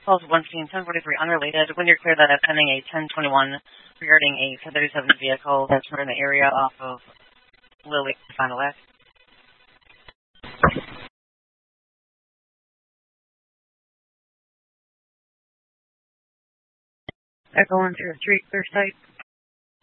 calls 115, 1043 unrelated. When you're clear that pending a 1021 regarding a 1037 vehicle that's in the area off of Lily Fond du Lac. Echo 103, clear site.